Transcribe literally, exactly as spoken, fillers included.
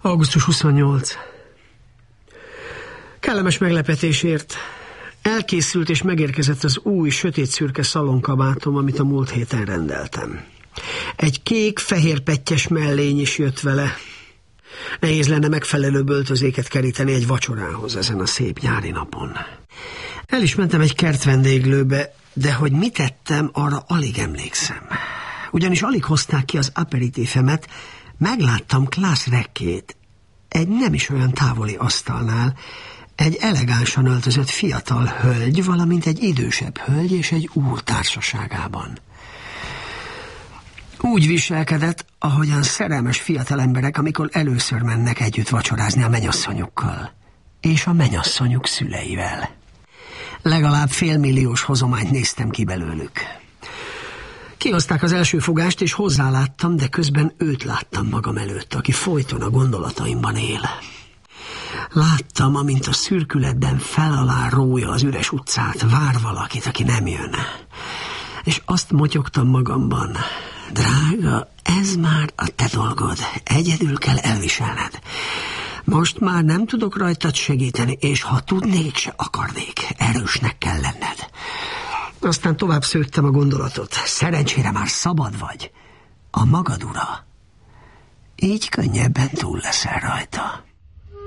augusztus huszonnyolcadika. Kellemes meglepetésért elkészült és megérkezett az új, sötét-szürke szalonkabátom, amit a múlt héten rendeltem. Egy kék-fehér pettyes mellény is jött vele. Nehéz lenne megfelelő öltözéket keríteni egy vacsorához ezen a szép nyári napon. El is mentem egy kertvendéglőbe, de hogy mit tettem, arra alig emlékszem. Ugyanis alig hozták ki az aperitífemet, megláttam Klaas Rekkét egy nem is olyan távoli asztalnál, egy elegánsan öltözött fiatal hölgy, valamint egy idősebb hölgy és egy úr társaságában. Úgy viselkedett, ahogyan szerelmes fiatal emberek, amikor először mennek együtt vacsorázni a mennyasszonyukkal, és a mennyasszonyuk szüleivel. Legalább félmilliós hozományt néztem ki belőlük. Kihozták az első fogást, és hozzáláttam, de közben őt láttam magam előtt, aki folyton a gondolataimban él. Láttam, amint a szürkületben fel-alá rója az üres utcát, vár valakit, aki nem jön. És azt motyogtam magamban: drága, ez már a te dolgod, egyedül kell elviselned. Most már nem tudok rajtad segíteni, és ha tudnék, se akarnék, erősnek kell lenned. Aztán tovább szőttem a gondolatot: szerencsére már szabad vagy, a magad ura. Így könnyebben túl leszel rajta.